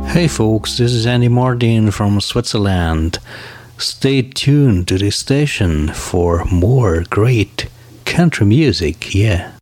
Hey folks, this is Andy Martin from Switzerland. Stay tuned to this station for more great country music, yeah.